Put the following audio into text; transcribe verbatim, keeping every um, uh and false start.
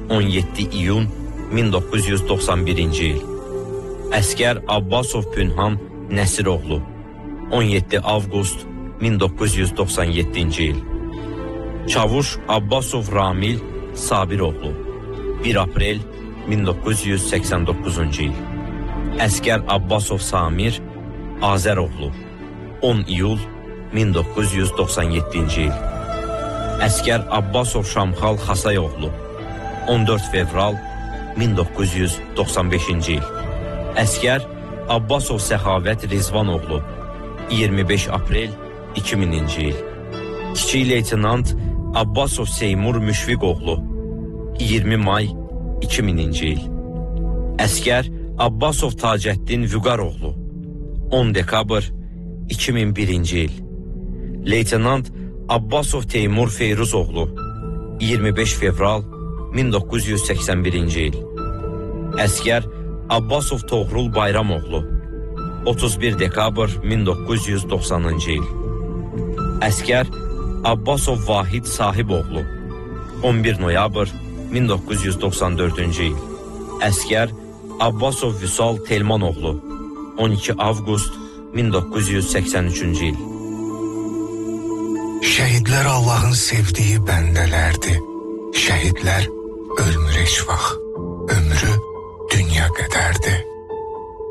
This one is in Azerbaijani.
on yeddi iyun min doqquz yüz doxsan birinci il. Əskər Abbasov Pünham Nəsiroğlu, on yeddi avqust min doqquz yüz doxsan yeddinci il. Çavuş Abbasov Ramil Sabiroğlu, bir aprel min doqquz yüz səksən doqquzuncu il. Əskər Abbasov Samir Azəroğlu, on iyul min doqquz yüz doxsan yeddinci il. Əskər Abbasov Şamxal Xasayoğlu, on dörd fevral min doqquz yüz doxsan beşinci il. Əskər Abbasov Səxavət Rizvanoğlu, iyirmi beş aprel iki mininci il. Kiçik leytenant Abbasov Seymur Müşfiqoğlu, iyirmi may iki mininci il. Əskər Abbasov Tacəddin Vüqaroğlu, on dekabr iki min birinci il. Leytenant Abbasov Teymur Feyruzoğlu, iyirmi beş fevral min doqquz yüz səksən birinci il. Əskər Abbasov Toğrul Bayramoğlu, otuz bir dekabr min doqquz yüz doxsanıncı il. Əskər Abbasov Vahid Sahiboğlu, on bir noyabr min doqquz yüz doxsan dördüncü il. Əskər Abbasov Vüsal Telmanoğlu, on iki avqust min doqquz yüz səksən üçüncü il. Şəhidlər Allahın sevdiyi bəndələrdir. Şəhidlər ölmür heç vaxt.